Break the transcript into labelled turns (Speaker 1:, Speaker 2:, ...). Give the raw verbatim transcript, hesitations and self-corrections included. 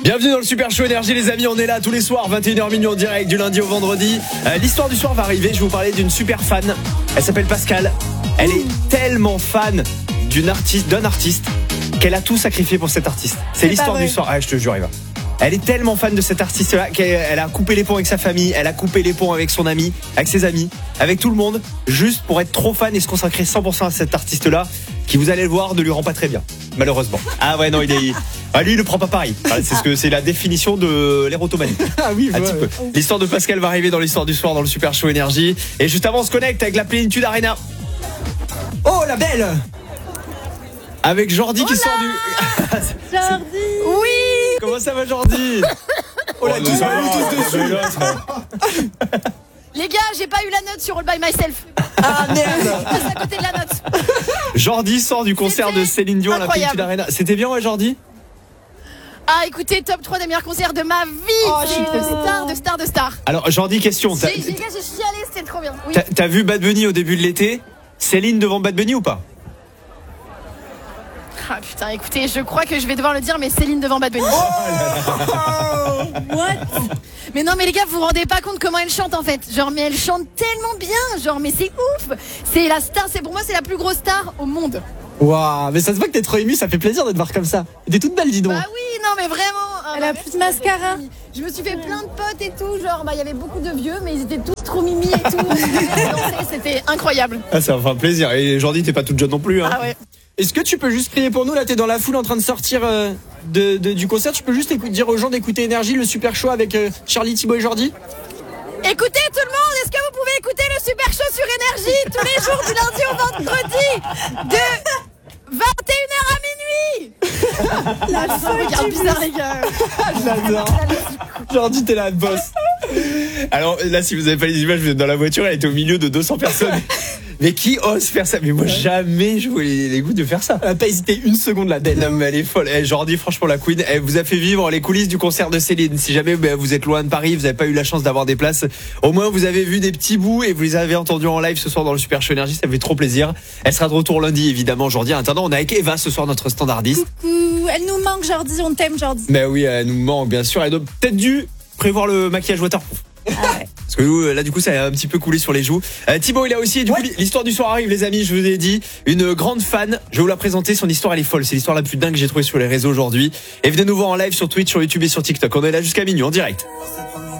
Speaker 1: Bienvenue dans le Super Show Énergie les amis, on est là tous les soirs, vingt et une heures minuit en direct du lundi au vendredi. euh, L'histoire du soir va arriver, je vais vous parler d'une super fan. Elle s'appelle Pascal. Elle est tellement fan d'une artiste, d'un artiste qu'elle a tout sacrifié pour cet artiste. C'est, C'est l'histoire du soir, ah, je te jure Eva. Elle est tellement fan de cet artiste-là qu'elle a coupé les ponts avec sa famille, elle a coupé les ponts avec son ami, avec ses amis, avec tout le monde, juste pour être trop fan et se consacrer cent pour cent à cet artiste-là, qui, vous allez le voir, ne lui rend pas très bien, malheureusement. Ah ouais, non, il est... Ah, lui, il ne prend pas pareil. C'est, ce que, c'est la définition de l'érotomanie.
Speaker 2: Ah oui,
Speaker 1: un petit peu. L'histoire de Pascal va arriver dans l'histoire du soir, dans le Super Show Énergie. Et juste avant, on se connecte avec la Plénitude Arena.
Speaker 2: Oh, la belle! Avec Jordi qui sort du...
Speaker 3: Jordi.
Speaker 4: Oui.
Speaker 1: Comment ça va, Jordi?
Speaker 2: Oh là, tous, tous dessus.
Speaker 4: Les gars, j'ai pas eu la note sur All By Myself.
Speaker 2: Ah merde.
Speaker 4: Je passe à côté de la note.
Speaker 1: Jordi sort du concert
Speaker 4: C'était
Speaker 1: de Céline Dion à la
Speaker 4: incroyable.
Speaker 1: Plénitude Arena. C'était bien, ouais, Jordi?
Speaker 4: Ah, écoutez, top trois des meilleurs concerts de ma vie.
Speaker 3: Oh,
Speaker 4: C'est
Speaker 3: je
Speaker 4: de
Speaker 3: suis
Speaker 4: star, de star, de star.
Speaker 1: Alors, Jordi, question. T'as,
Speaker 4: J'ai, les gars, j'ai chialé, c'était trop bien. Oui.
Speaker 1: t'as, t'as vu Bad Bunny au début de l'été? Céline devant Bad Bunny ou pas?
Speaker 4: Ah putain, écoutez, je crois que je vais devoir le dire, mais Céline devant Bad Bunny.
Speaker 3: What?
Speaker 4: Mais non, mais les gars, vous vous rendez pas compte comment elle chante en fait. Genre, mais elle chante tellement bien. Genre, mais c'est ouf. C'est la star, c'est pour moi, c'est la plus grosse star au monde.
Speaker 2: Waouh, mais ça se voit que t'es trop ému, ça fait plaisir de te voir comme ça. T'es toute belle, dis donc.
Speaker 4: Bah oui, non, mais vraiment. Ah,
Speaker 3: Elle
Speaker 4: bah,
Speaker 3: a plus de mascara.
Speaker 4: Je me suis fait plein de potes et tout. Genre, bah, il y avait beaucoup de vieux, mais ils étaient tous trop mimi et tout. Danser, c'était incroyable.
Speaker 1: Ah, ça va faire plaisir. Et Jordi, t'es pas toute jeune non plus, hein?
Speaker 4: Ah ouais.
Speaker 2: Est-ce que tu peux juste prier pour nous? Là, t'es dans la foule en train de sortir euh, de, de- du concert. Tu peux juste écouter, dire aux gens d'écouter Énergie, le super show avec euh, Charlie, Thibaut et Jordi.
Speaker 4: Écoutez tout le monde, est-ce que vous pouvez écouter le Super Show sur Énergie tous les jours du lundi au vendredi de vingt et une heures à minuit?
Speaker 3: La folle
Speaker 4: Regarde
Speaker 3: qui
Speaker 4: bizarre les gars.
Speaker 2: J'adore. Jordi, t'es la boss.
Speaker 1: Alors là, si vous avez pas les images, vous êtes dans la voiture, elle était au milieu de deux cents personnes. Mais qui ose faire ça? Mais moi, jamais je vois les, les goûts de faire ça.
Speaker 2: Elle a pas hésité une seconde, la belle.
Speaker 1: Non, mais elle est folle. Eh, Jordi, franchement, la Queen, elle vous a fait vivre les coulisses du concert de Céline. Si jamais ben, vous êtes loin de Paris, vous n'avez pas eu la chance d'avoir des places, au moins vous avez vu des petits bouts et vous les avez entendus en live ce soir dans le Super Show Énergie. Ça fait trop plaisir. Elle sera de retour lundi, évidemment, Jordi. En attendant, on est avec Eva ce soir, notre standardiste.
Speaker 3: Coucou. Elle nous manque, Jordi. On t'aime, Jordi.
Speaker 1: Mais oui, elle nous manque, bien sûr. Elle doit peut-être dû prévoir le maquillage waterproof.
Speaker 3: Ah ouais.
Speaker 1: Parce que nous, là, du coup, ça a un petit peu coulé sur les joues. Euh, Thibaut, il a aussi, du
Speaker 2: Ouais.
Speaker 1: coup, l'histoire du soir arrive, les amis. Je vous ai dit, une grande fan. Je vais vous la présenter. Son histoire, elle est folle. C'est l'histoire la plus dingue que j'ai trouvée sur les réseaux aujourd'hui. Et venez nous voir en live sur Twitch, sur YouTube et sur TikTok. On est là jusqu'à minuit, en direct.